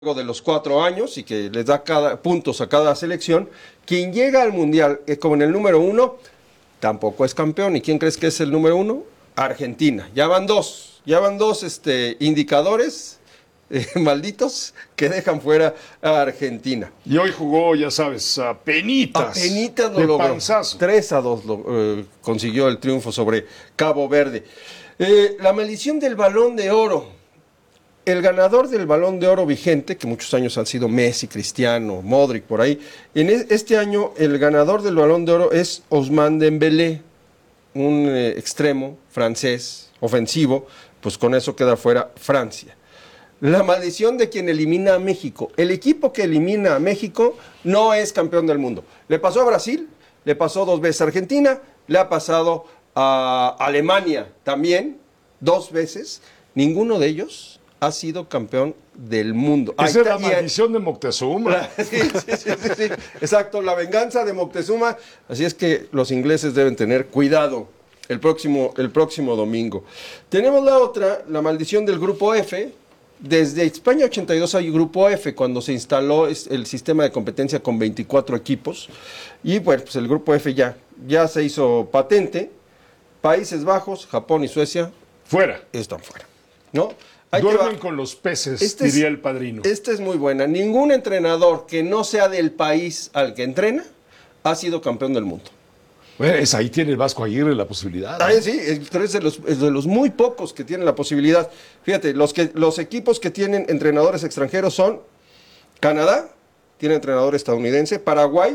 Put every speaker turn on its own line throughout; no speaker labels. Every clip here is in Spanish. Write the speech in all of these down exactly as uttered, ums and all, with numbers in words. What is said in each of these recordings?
de los cuatro años y que les da cada, puntos a cada selección, quien llega al Mundial eh, como en el número uno, tampoco es campeón. ¿Y quién crees que es el número uno? Argentina. Ya van dos, ya van dos este, indicadores eh, malditos que dejan fuera a Argentina.
Y hoy jugó, ya sabes, a penitas.
A penitas lo
de
logró.
panzazo.
tres a dos lo, eh, consiguió el triunfo sobre Cabo Verde. Eh, la maldición del Balón de Oro. El ganador del Balón de Oro vigente, que muchos años han sido Messi, Cristiano, Modric, por ahí, en este año el ganador del Balón de Oro es Ousmane Dembélé, un eh, extremo francés, ofensivo, pues con eso queda fuera Francia. La maldición de quien elimina a México. El equipo que elimina a México no es campeón del mundo. Le pasó a Brasil, le pasó dos veces a Argentina, le ha pasado a Alemania también, dos veces. Ninguno de ellos ha sido campeón del mundo.
Esa es la maldición de Moctezuma.
La, sí, sí, sí, sí, sí, exacto, la venganza de Moctezuma. Así es que los ingleses deben tener cuidado el próximo, el próximo domingo. Tenemos la otra, la maldición del Grupo F. Desde España ochenta y dos hay Grupo F, cuando se instaló el sistema de competencia con veinticuatro equipos. Y bueno, pues el Grupo F ya, ya se hizo patente. Países Bajos, Japón y Suecia
fuera.
Están fuera, ¿no?
Duermen con los peces,
este
diría
es,
el padrino.
Esta es muy buena. Ningún entrenador que no sea del país al que entrena ha sido campeón del mundo.
Bueno, es, ahí tiene el Vasco Aguirre la posibilidad, ¿no?
Ah, sí, es de, los, es de los muy pocos que tienen la posibilidad. Fíjate, los, que, los equipos que tienen entrenadores extranjeros son Canadá, tiene entrenador estadounidense, Paraguay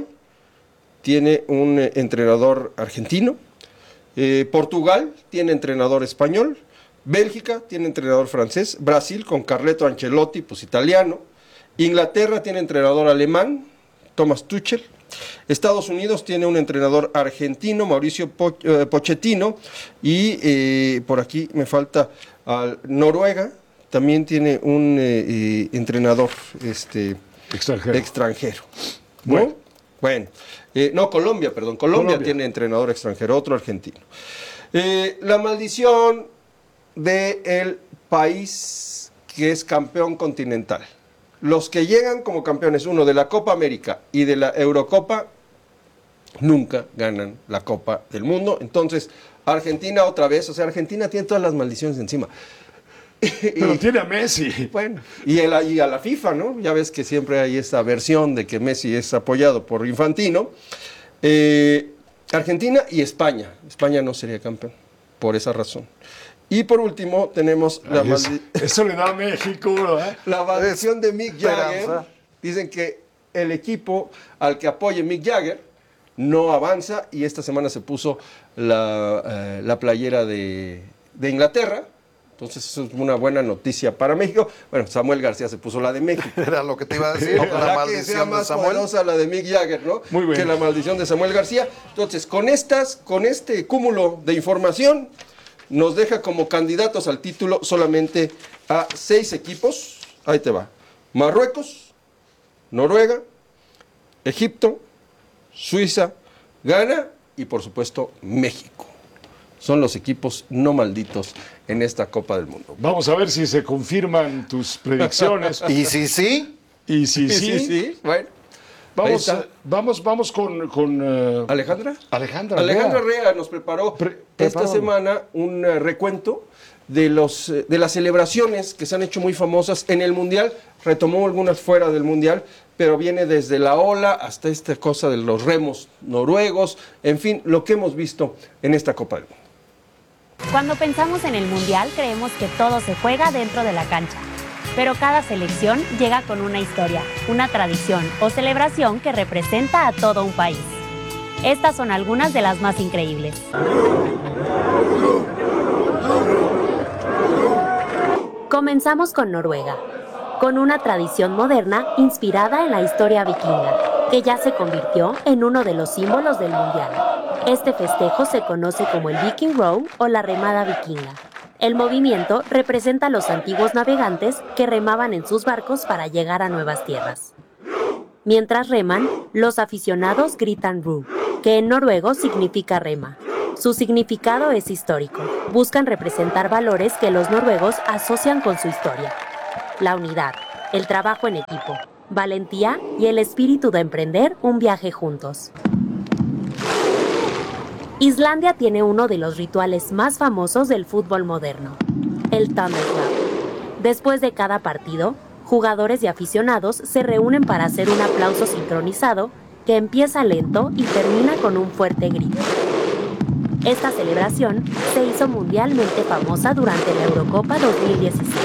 tiene un eh, entrenador argentino, eh, Portugal tiene entrenador español, Bélgica tiene entrenador francés, Brasil con Carleto Ancelotti, pues italiano, Inglaterra tiene entrenador alemán, Thomas Tuchel, Estados Unidos tiene un entrenador argentino, Mauricio po eh, Pochettino, y eh, por aquí me falta uh, Noruega, también tiene un eh, eh, entrenador este,
extranjero.
extranjero ¿no?
Bueno,
bueno eh, no, Colombia, perdón, Colombia,
Colombia
tiene entrenador extranjero, otro argentino. Eh, la maldición del país que es campeón continental. Los que llegan como campeones, uno de la Copa América y de la Eurocopa, nunca ganan la Copa del Mundo. Entonces, Argentina otra vez, o sea, Argentina tiene todas las maldiciones encima.
Pero y, tiene a Messi.
Bueno, y, el, y a la FIFA, ¿no? Ya ves que siempre hay esta versión de que Messi es apoyado por Infantino. Eh, Argentina y España. España no sería campeón, por esa razón. Y por último tenemos la
Ay, es, eso le da a México, ¿verdad?
La maldición de Mick Jagger. Dicen que el equipo al que apoye Mick Jagger no avanza, y esta semana se puso la, eh, la playera de, de Inglaterra. Entonces eso es una buena noticia para México. Bueno, Samuel García se puso la de México.
Era lo que te iba a decir.
Ojalá
la maldición
que sea más
de Samuel.
poderosa la de Mick Jagger, ¿no?
Muy bien.
Que la maldición de Samuel García. Entonces, con estas, con este cúmulo de información, nos deja como candidatos al título solamente a seis equipos. Ahí te va. Marruecos, Noruega, Egipto, Suiza, Ghana y por supuesto México. Son los equipos no malditos en esta Copa del Mundo.
Vamos a ver si se confirman tus predicciones.
¿Y si sí?
Y si sí,
sí, sí. Bueno.
Vamos, vamos, vamos con... con uh,
¿Alejandra?
Alejandra
Alejandra Rea, Rea nos preparó
Pre
esta semana un uh, recuento de, los, uh, de las celebraciones que se han hecho muy famosas en el Mundial. Retomó algunas fuera del Mundial, pero viene desde la ola hasta esta cosa de los remos noruegos, en fin, lo que hemos visto en esta Copa del Mundo.
Cuando pensamos en el Mundial, creemos que todo se juega dentro de la cancha. Pero cada selección llega con una historia, una tradición o celebración que representa a todo un país. Estas son algunas de las más increíbles. Comenzamos con Noruega, con una tradición moderna inspirada en la historia vikinga, que ya se convirtió en uno de los símbolos del Mundial. Este festejo se conoce como el Viking Row o la remada vikinga. El movimiento representa a los antiguos navegantes que remaban en sus barcos para llegar a nuevas tierras. Mientras reman, los aficionados gritan Ru, que en noruego significa rema. Su significado es histórico. Buscan representar valores que los noruegos asocian con su historia: la unidad, el trabajo en equipo, valentía y el espíritu de emprender un viaje juntos. Islandia tiene uno de los rituales más famosos del fútbol moderno, el Thunderclap. Después de cada partido, jugadores y aficionados se reúnen para hacer un aplauso sincronizado que empieza lento y termina con un fuerte grito. Esta celebración se hizo mundialmente famosa durante la Eurocopa dos mil dieciséis.